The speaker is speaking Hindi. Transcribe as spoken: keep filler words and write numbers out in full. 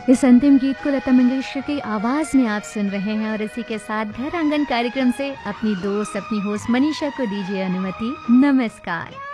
इस अंतिम गीत को लता मंगेशकर की आवाज में आप सुन रहे हैं और इसी के साथ घर आंगन कार्यक्रम से अपनी दोस्त अपनी होस्ट मनीषा को दीजिए अनुमति। नमस्कार।